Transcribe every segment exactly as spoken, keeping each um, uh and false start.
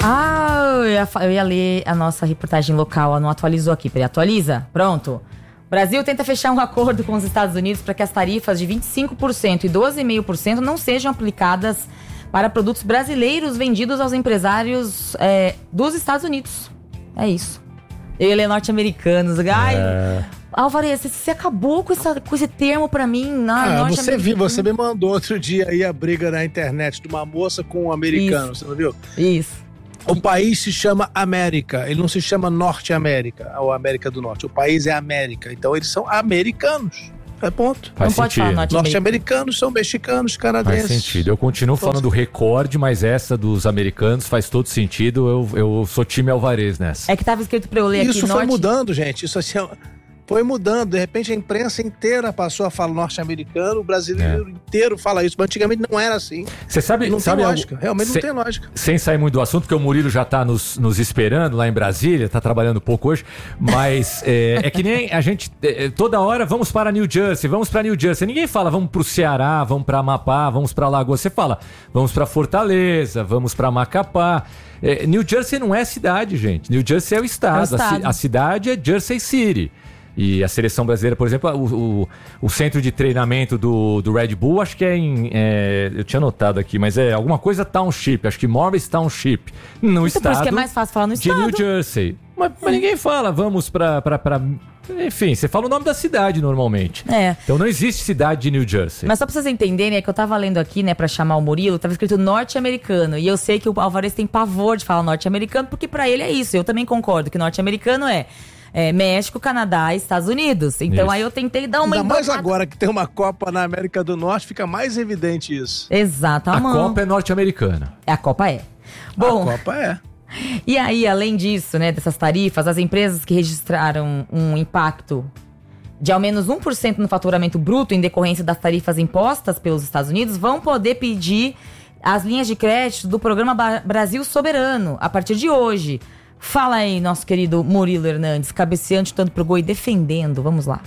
Ah, eu ia, eu ia ler a nossa reportagem local, ela não atualizou aqui. Peraí, atualiza? Pronto. O Brasil tenta fechar um acordo com os Estados Unidos para que as tarifas de vinte e cinco por cento e doze vírgula cinco por cento não sejam aplicadas para produtos brasileiros vendidos aos empresários é, dos Estados Unidos. É isso. Ele é norte-americanos. Ai, é... Alvarez, você acabou com, essa, com esse termo pra mim. Ah, você viu, você me mandou outro dia aí a briga na internet de uma moça com um americano, isso. Você não viu? Isso. O país se chama América, ele não se chama Norte América, ou América do Norte. O país é América, então eles são americanos. É ponto. Faz não pode falar norte-americanos, são mexicanos, canadenses. Faz sentido. Eu continuo falando do recorde, mas essa dos americanos faz todo sentido. Eu, eu sou time Alvarez nessa. É que tava escrito pra eu ler Isso aqui. Isso foi norte... mudando, gente. Isso assim, foi mudando. De repente a imprensa inteira passou a falar norte-americano, o brasileiro é. inteiro fala isso. Mas antigamente não era assim. Você sabe, não sabe tem lógica. Algo... Realmente sem, não tem lógica. Sem sair muito do assunto, porque o Murilo já tá nos, nos esperando lá em Brasília, tá trabalhando pouco hoje, mas é, é que nem a gente, é, toda hora vamos para New Jersey, vamos para New Jersey. Ninguém fala vamos pro Ceará, vamos para Amapá, vamos para Alagoas. Você fala vamos para Fortaleza, vamos para Macapá. É, New Jersey não é cidade, gente. New Jersey é o estado. É o estado. A, a cidade é Jersey City. E a seleção brasileira, por exemplo, o, o, o centro de treinamento do, do Red Bull, acho que é em... É, eu tinha anotado aqui, mas é alguma coisa Township, acho que Morris Township, no então, estado por isso que é mais fácil falar no de estado. New Jersey. Mas, mas ninguém fala, vamos pra, pra, pra... Enfim, você fala o nome da cidade normalmente. É. Então não existe cidade de New Jersey. Mas só pra vocês entenderem, é que eu tava lendo aqui, né, pra chamar o Murilo, tava escrito norte-americano. E eu sei que o Alvarez tem pavor de falar norte-americano, porque pra ele é isso. Eu também concordo que norte-americano é... É, México, Canadá e Estados Unidos. Então isso. Aí eu tentei dar uma... Ainda mais agora que tem uma Copa na América do Norte, fica mais evidente isso. Exatamente. A Copa é norte-americana. A Copa é. Bom, a Copa é. E aí, além disso, né, dessas tarifas, as empresas que registraram um impacto de ao menos um por cento no faturamento bruto em decorrência das tarifas impostas pelos Estados Unidos vão poder pedir as linhas de crédito do Programa Brasil Soberano a partir de hoje. Fala aí, nosso querido Murilo Hernandes, cabeceante tanto pro gol e defendendo. Vamos lá.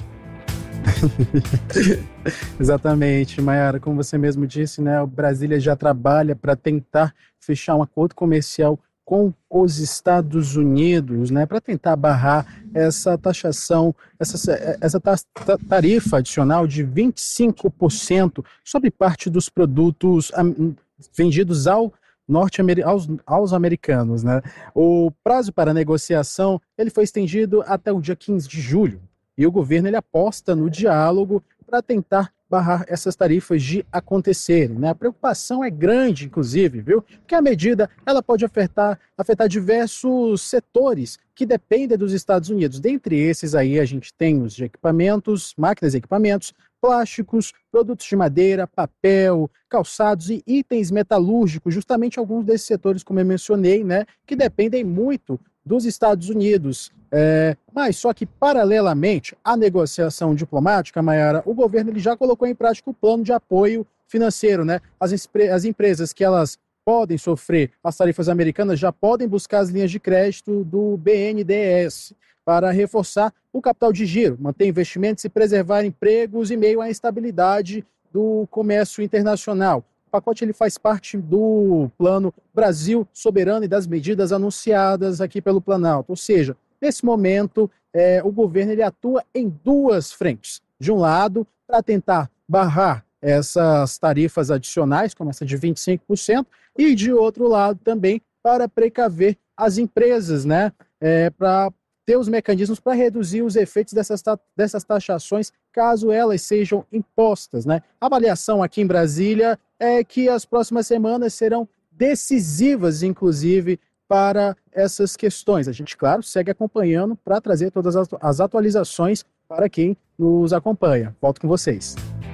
Exatamente, Mayara. Como você mesmo disse, né, o Brasília já trabalha para tentar fechar um acordo comercial com os Estados Unidos, né, para tentar barrar essa taxação, essa, essa tarifa adicional de vinte e cinco por cento sobre parte dos produtos vendidos ao Aos, aos americanos, né? O prazo para negociação ele foi estendido até o dia quinze de julho e o governo ele aposta no diálogo para tentar barrar essas tarifas de acontecerem, né? A preocupação é grande, inclusive, viu? Porque a medida ela pode afetar, afetar diversos setores que dependem dos Estados Unidos. Dentre esses aí a gente tem os de equipamentos, máquinas e equipamentos, plásticos, produtos de madeira, papel, calçados e itens metalúrgicos, justamente alguns desses setores, como eu mencionei, né, que dependem muito dos Estados Unidos. É, mas só que, paralelamente à negociação diplomática, Mayara, o governo ele já colocou em prática o plano de apoio financeiro, né? As, as empresas que elas podem sofrer as tarifas americanas já podem buscar as linhas de crédito do B N D E S para reforçar o capital de giro, manter investimentos e preservar empregos em meio à instabilidade do comércio internacional. O pacote ele faz parte do Plano Brasil Soberano e das medidas anunciadas aqui pelo Planalto. Ou seja, nesse momento, é, o governo ele atua em duas frentes. De um lado, para tentar barrar essas tarifas adicionais, como essa de vinte e cinco por cento, e de outro lado também para precaver as empresas, né, é, para ter os mecanismos para reduzir os efeitos dessas, ta- dessas taxações, caso elas sejam impostas, né? A avaliação aqui em Brasília é que as próximas semanas serão decisivas, inclusive, para essas questões. A gente, claro, segue acompanhando para trazer todas as, as atualizações para quem nos acompanha. Volto com vocês.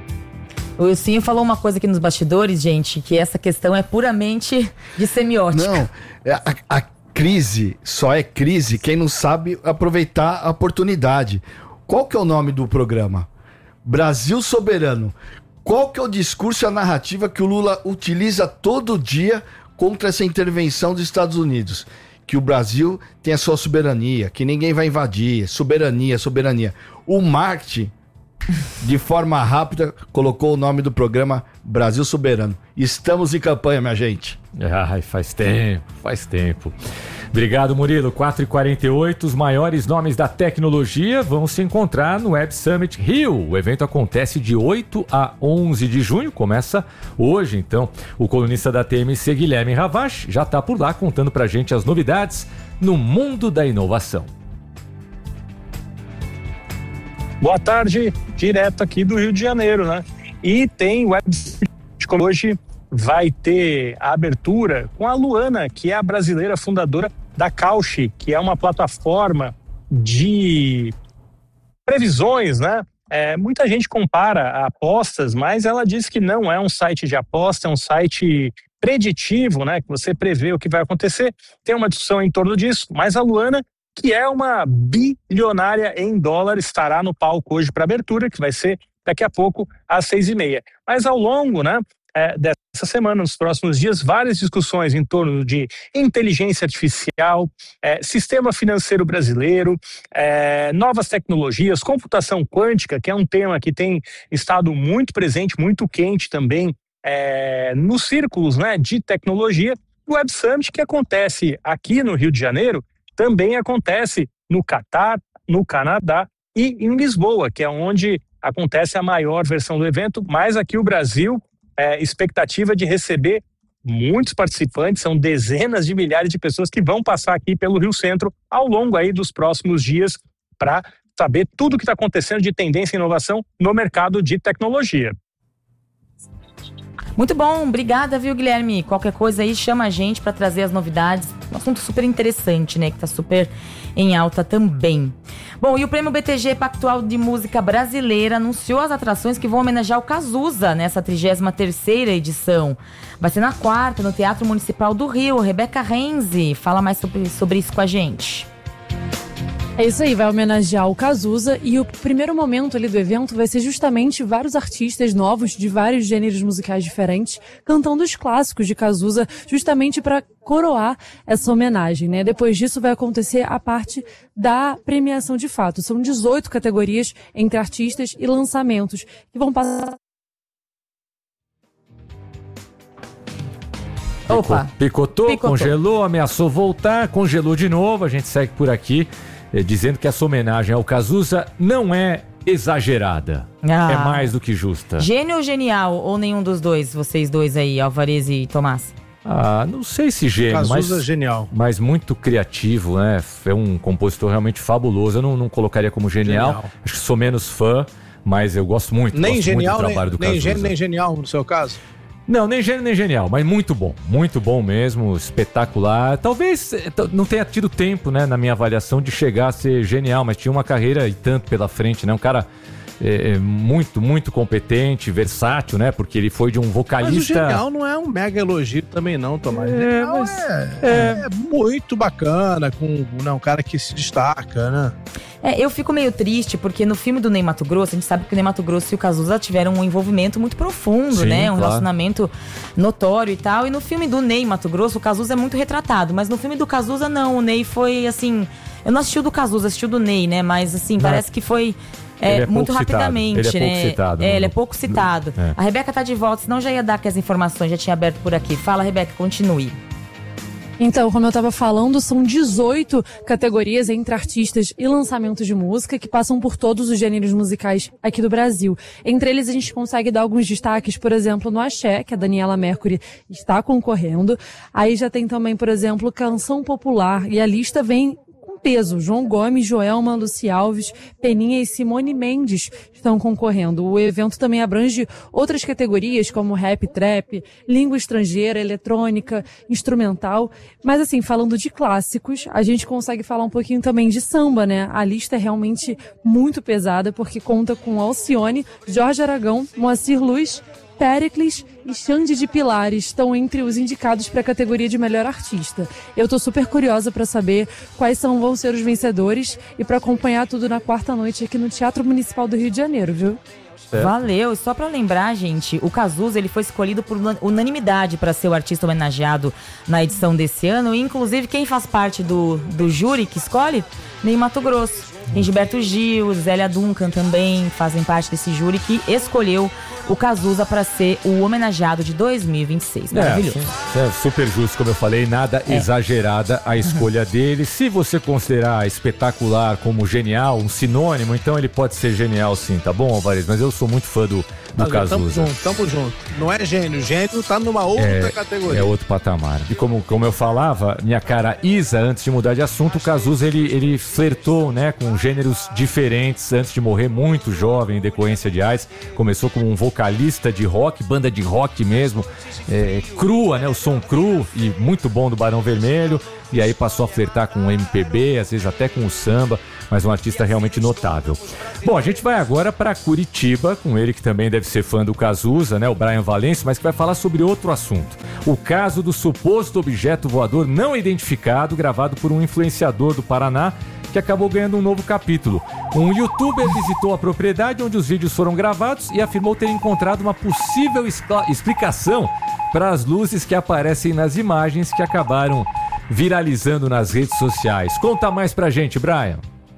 O Wilson falou uma coisa aqui nos bastidores, gente, que essa questão é puramente de semiótica. Não, a, a crise só é crise quem não sabe aproveitar a oportunidade. Qual que é o nome do programa? Brasil Soberano. Qual que é o discurso e a narrativa que o Lula utiliza todo dia contra essa intervenção dos Estados Unidos? Que o Brasil tem a sua soberania, que ninguém vai invadir, soberania, soberania. O marketing de forma rápida, colocou o nome do programa Brasil Soberano. Estamos em campanha, minha gente. Ai, faz tempo, faz tempo. Obrigado, Murilo. quatro e quarenta e oito, os maiores nomes da tecnologia vão se encontrar no Web Summit Rio. O evento acontece de oito a onze de junho, começa hoje, então. O colunista da T M C, Guilherme Ravache, já está por lá contando pra gente as novidades no mundo da inovação. Boa tarde, direto aqui do Rio de Janeiro, né? E tem Web Summit, como hoje vai ter a abertura com a Luana, que é a brasileira fundadora da Cauchy, que é uma plataforma de previsões, né? É, muita gente compara apostas, mas ela diz que não é um site de aposta, é um site preditivo, né? Que você prevê o que vai acontecer. Tem uma discussão em torno disso, mas a Luana, que é uma bilionária em dólar, estará no palco hoje para abertura, que vai ser daqui a pouco às seis e meia. Mas ao longo, né? É, dessa semana, nos próximos dias, várias discussões em torno de inteligência artificial, é, sistema financeiro brasileiro, é, novas tecnologias, computação quântica, que é um tema que tem estado muito presente, muito quente também é, nos círculos, né, de tecnologia. O Web Summit, que acontece aqui no Rio de Janeiro, também acontece no Catar, no Canadá e em Lisboa, que é onde acontece a maior versão do evento, mas aqui o Brasil... É, expectativa de receber muitos participantes, são dezenas de milhares de pessoas que vão passar aqui pelo Rio Centro ao longo aí dos próximos dias para saber tudo o que está acontecendo de tendência e inovação no mercado de tecnologia. Muito bom, obrigada, viu, Guilherme? Qualquer coisa aí, chama a gente para trazer as novidades. Um assunto super interessante, né? Que tá super em alta também. Bom, e o Prêmio B T G Pactual de Música Brasileira anunciou as atrações que vão homenagear o Cazuza nessa trigésima terceira edição. Vai ser na quarta, no Teatro Municipal do Rio. Rebeca Renzi fala mais sobre, sobre isso com a gente. É isso aí, vai homenagear o Cazuza e o primeiro momento ali do evento vai ser justamente vários artistas novos de vários gêneros musicais diferentes cantando os clássicos de Cazuza justamente para coroar essa homenagem, né? Depois disso vai acontecer a parte da premiação de fato. São dezoito categorias entre artistas e lançamentos que vão passar. Opa! Picotou, Picotou, congelou, ameaçou voltar, congelou de novo. A gente segue por aqui eh, dizendo que essa homenagem ao Cazuza não é exagerada. Ah. É mais do que justa. Gênio ou genial? Ou nenhum dos dois, vocês dois aí, Alvarez e Tomás? Ah, não sei se gênio, Cazuza mas, genial. mas muito criativo, né? É um compositor realmente fabuloso. Eu não, não colocaria como genial. Genial. Acho que sou menos fã, mas eu gosto muito. Nem gosto genial, muito do nem, trabalho do nem Cazuza. gênio, nem genial no seu caso? Não, nem gênio nem genial, mas muito bom. Muito bom mesmo, espetacular. Talvez eh, t- não tenha tido tempo, né, na minha avaliação, de chegar a ser genial, mas tinha uma carreira e tanto pela frente, né? Um cara eh, muito, muito competente, versátil, né? Porque ele foi de um vocalista... Mas o genial não é um mega elogio também não, Tomás. É, Genial mas- é, é muito bacana, com não, um cara que se destaca, né? É, eu fico meio triste porque no filme do Ney Matogrosso, a gente sabe que o Ney Matogrosso e o Cazuza tiveram um envolvimento muito profundo, Sim, né? Um claro. relacionamento notório e tal. E no filme do Ney Matogrosso, o Cazuza é muito retratado. Mas no filme do Cazuza, não. O Ney foi, assim... Eu não assisti o do Cazuza, assisti o do Ney, né? Mas, assim, parece que foi... É, Ele é muito pouco citado. rapidamente, Ele é pouco né? citado É, no- ele é pouco citado. É. A Rebeca tá de volta, senão já ia dar aqui as informações, já tinha aberto por aqui. Fala, Rebeca, continue. Então, como eu estava falando, são dezoito categorias entre artistas e lançamentos de música que passam por todos os gêneros musicais aqui do Brasil. Entre eles, a gente consegue dar alguns destaques, por exemplo, no Axé, que a Daniela Mercury está concorrendo. Aí já tem também, por exemplo, canção popular. E a lista vem com peso. João Gomes, Joelma, Luci Alves, Peninha e Simone Mendes estão concorrendo. O evento também abrange outras categorias como rap, trap, língua estrangeira, eletrônica, instrumental. Mas assim, falando de clássicos, a gente consegue falar um pouquinho também de samba, né? A lista é realmente muito pesada porque conta com Alcione, Jorge Aragão, Moacir Luz, Péricles e Xande de Pilares estão entre os indicados para a categoria de melhor artista. Eu tô super curiosa para saber quais são, vão ser os vencedores e para acompanhar tudo na quarta noite aqui no Teatro Municipal do Rio de Janeiro, viu? Valeu. E só pra lembrar, gente, o Cazuza, ele foi escolhido por unanimidade para ser o artista homenageado na edição desse ano. E, inclusive, quem faz parte do, do júri que escolhe? Ney Matogrosso. Tem Gilberto Gil, Zélia Duncan também fazem parte desse júri que escolheu o Cazuza para ser o homenageado de dois mil e vinte e seis. Maravilhoso. É, é super justo, como eu falei, nada É. exagerada a escolha dele. Se você considerar espetacular como genial, um sinônimo, então ele pode ser genial sim, tá bom, Alvarez? Mas eu sou muito fã do, do Tamo Cazuza. junto, tamo junto. Não é gênio, gênio tá numa outra categoria. É outro patamar. E como, como eu falava, minha cara Isa, antes de mudar de assunto, o Cazuza, ele, ele flertou, né, com gêneros diferentes antes de morrer muito jovem em decorrência de AIDS. Começou como um vocalista de rock, banda de rock mesmo, é, crua, né, o som cru e muito bom do Barão Vermelho. E aí passou a flertar com o M P B, às vezes até com o samba, mas um artista realmente notável. Bom, a gente vai agora para Curitiba, com ele que também deve ser fã do Cazuza, né, o Brian Valência, mas que vai falar sobre outro assunto. O caso do suposto objeto voador não identificado, gravado por um influenciador do Paraná, que acabou ganhando um novo capítulo. Um youtuber visitou a propriedade onde os vídeos foram gravados e afirmou ter encontrado uma possível escla- explicação para as luzes que aparecem nas imagens que acabaram viralizando nas redes sociais. Conta mais pra gente, Brian.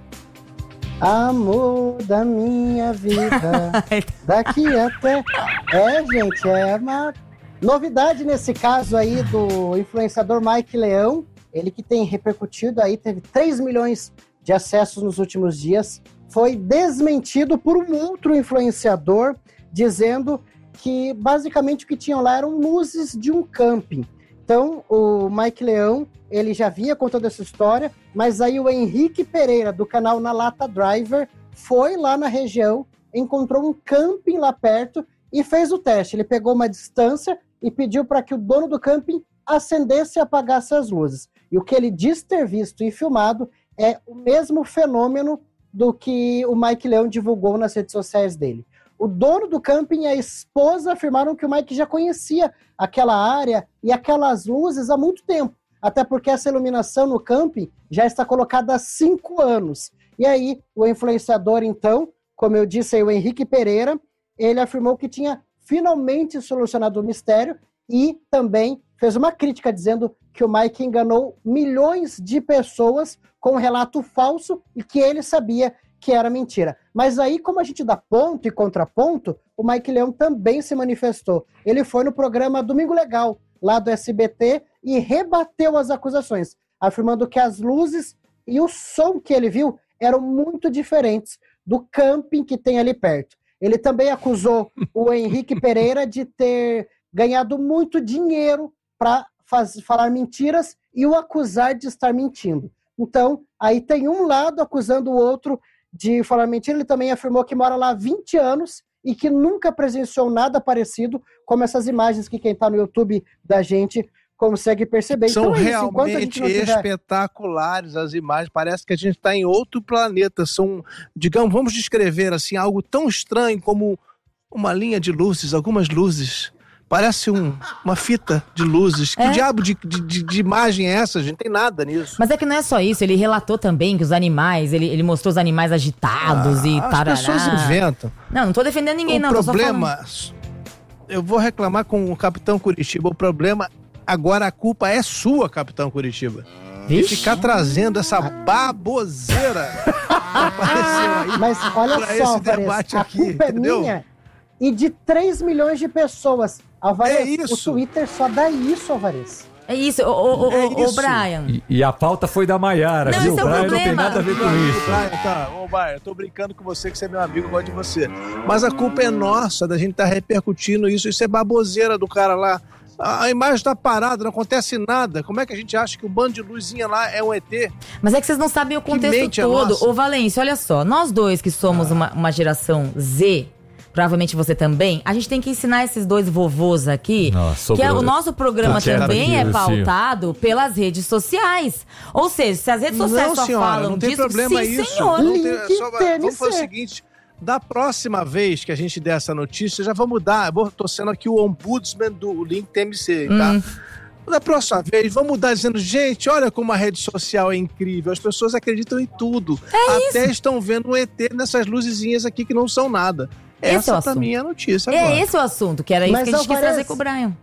Amor da minha vida, daqui até... É, gente, é uma novidade nesse caso aí do influenciador Mike Leão, ele que tem repercutido aí, teve três milhões de acessos nos últimos dias, foi desmentido por um outro influenciador, dizendo que basicamente o que tinham lá eram luzes de um camping. Então, o Mike Leão, ele já vinha contando essa história, mas aí o Henrique Pereira, do canal Na Lata Driver, foi lá na região, encontrou um camping lá perto e fez o teste. Ele pegou uma distância e pediu para que o dono do camping acendesse e apagasse as luzes. E o que ele diz ter visto e filmado é o mesmo fenômeno do que o Mike Leão divulgou nas redes sociais dele. O dono do camping e a esposa afirmaram que o Mike já conhecia aquela área e aquelas luzes há muito tempo, até porque essa iluminação no camping já está colocada há cinco anos. E aí, o influenciador, então, como eu disse aí, o Henrique Pereira, ele afirmou que tinha finalmente solucionado o mistério e também fez uma crítica dizendo que o Mike enganou milhões de pessoas com um relato falso e que ele sabia que era mentira. Mas aí, como a gente dá ponto e contraponto, o Mike Leão também se manifestou. Ele foi no programa Domingo Legal, lá do S B T, e rebateu as acusações, afirmando que as luzes e o som que ele viu eram muito diferentes do camping que tem ali perto. Ele também acusou o Henrique Pereira de ter ganhado muito dinheiro para falar mentiras e o acusar de estar mentindo. Então, aí tem um lado acusando o outro de falar mentira. Ele também afirmou que mora lá há vinte anos e que nunca presenciou nada parecido, como essas imagens que quem está no YouTube da gente consegue perceber. São então, é isso. realmente tiver... espetaculares as imagens, parece que a gente está em outro planeta. São, digamos, vamos descrever assim, algo tão estranho como uma linha de luzes, algumas luzes. Parece um, uma fita de luzes. É. Que diabo de, de, de imagem é essa, gente? Não tem nada nisso. Mas é que não é só isso, ele relatou também que os animais, ele, ele mostrou os animais agitados Ah, e as tarará. pessoas inventam. Não, não tô defendendo ninguém, o não. tô só problema, falando. eu vou reclamar com o Capitão Curitiba. O problema, agora a culpa é sua, Capitão Curitiba. E Vixe. ficar trazendo essa baboseira apareceu aí. Mas olha pra só, esse Alvarez, debate a aqui, culpa entendeu? é minha e de três milhões de pessoas. Alvarez, É isso. o Twitter só dá isso, Alvarez. É isso, ô, ô, ô, É ô, ô, isso. Brian. E, e a pauta foi da Maiara, Não, viu? esse é o Brian não tem problema. nada a ver com isso. Brian, tá, ô Brian, eu tô brincando com você, que você é meu amigo, eu gosto de você. Mas a culpa é nossa, da gente estar tá repercutindo isso. Isso é baboseira do cara lá. A imagem tá parada, não acontece nada. Como é que a gente acha que o bando de luzinha lá é um E T? Mas é que vocês não sabem o contexto mente é todo. nossa. Ô, Valência, olha só. Nós dois que somos uma, uma geração Z, provavelmente você também, a gente tem que ensinar esses dois vovôs aqui Nossa, que é, sobrou. o nosso programa Tá quieto também aqui, é Lucinho. pautado pelas redes sociais. Ou seja, se as redes sociais Não, só senhora, falam não tem disso, problema sim, isso. senhor. Não tem, Link só, T N C. vamos fazer o seguinte, da próxima vez que a gente der essa notícia, já vou mudar. Eu vou, tô sendo aqui o ombudsman do Link T M C, tá? Hum. Da próxima vez, vamos mudar dizendo, gente, olha como a rede social é incrível. As pessoas acreditam em tudo. É Até estão vendo um E T nessas luzezinhas aqui que não são nada. Esse é o Essa pra assunto. mim é a notícia agora. É esse o assunto, que era isso Mas, que a gente quis Alvarez, trazer com o Brian.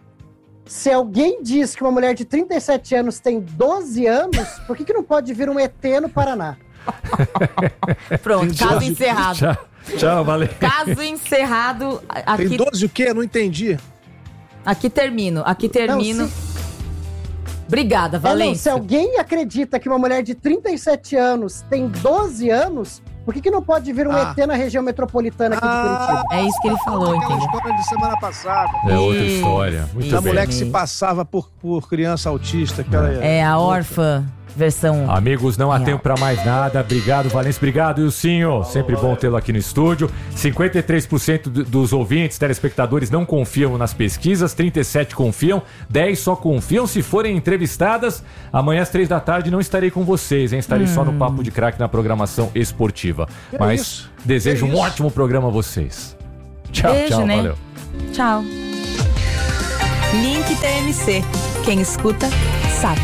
Se alguém diz que uma mulher de trinta e sete anos tem doze anos, por que, que não pode vir um E T no Paraná? Pronto, caso encerrado. Tchau, tchau, valeu. Caso encerrado. Aqui, Tem doze o quê? Não entendi. aqui termino, aqui termino. Não, se... Obrigada, É, não, Valência. se alguém acredita que uma mulher de trinta e sete anos tem doze anos, por que, que não pode vir um Ah. E T na região metropolitana aqui de Curitiba? É isso que ele falou, Aquela entendeu? história de semana passada. É outra Isso, história. Muito isso. Da bem. mulher que se passava por, por criança autista. Aquela... É a órfã versão. Amigos, não há tempo para mais nada. Obrigado, Valência. Obrigado, Ilcinho. Sempre bom tê-lo aqui no estúdio. cinquenta e três por cento do- dos ouvintes, telespectadores, não confiam nas pesquisas. trinta e sete por cento confiam. dez por cento só confiam se forem entrevistadas. Amanhã às três da tarde não estarei com vocês, hein? Estarei só no Papo de Craque na programação esportiva. Que Mas isso? desejo Que um isso? ótimo programa a vocês. Tchau, Beijo, tchau. né? Valeu. Tchau. Link T M C. Quem escuta, sabe.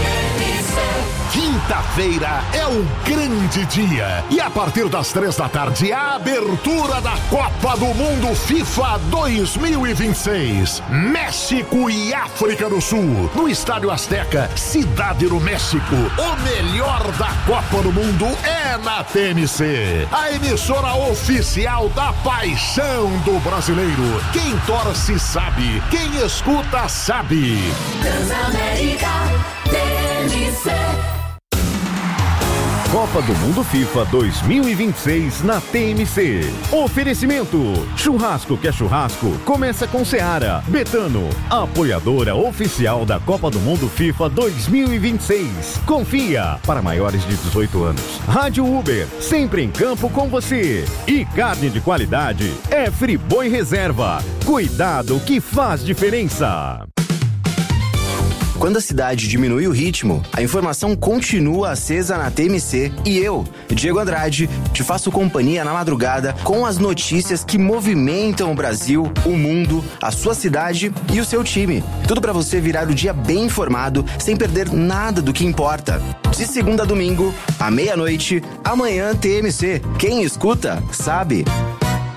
Quinta-feira é um grande dia. E a partir das três da tarde, a abertura da Copa do Mundo FIFA dois mil e vinte e seis. México e África do Sul. No Estádio Azteca, Cidade do México. O melhor da Copa do Mundo é na T M C. A emissora oficial da paixão do brasileiro. Quem torce sabe. Quem escuta sabe. Transamérica T M C. Copa do Mundo FIFA dois mil e vinte e seis na T M C. Oferecimento: churrasco que é churrasco, começa com Seara. Betano, apoiadora oficial da Copa do Mundo FIFA dois mil e vinte e seis. Confia, para maiores de dezoito anos. Rádio Uber, sempre em campo com você. E carne de qualidade é Friboi Reserva. Cuidado que faz diferença. Quando a cidade diminui o ritmo, a informação continua acesa na T M C e eu, Diego Andrade, te faço companhia na madrugada com as notícias que movimentam o Brasil, o mundo, a sua cidade e o seu time. Tudo pra você virar o dia bem informado, sem perder nada do que importa. De segunda a domingo, à meia-noite, amanhã T M C. Quem escuta, sabe.